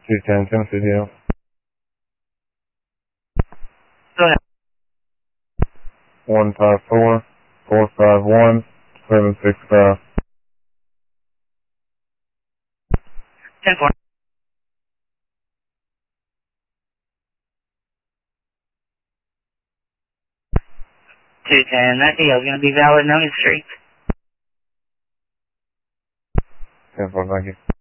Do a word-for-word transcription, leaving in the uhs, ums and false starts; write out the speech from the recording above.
two ten, Tennessee Deal. Go ahead. one five four, four five one, seven six five. ten four. two ten, that deal is going to be valid and on the street. ten four, thank you.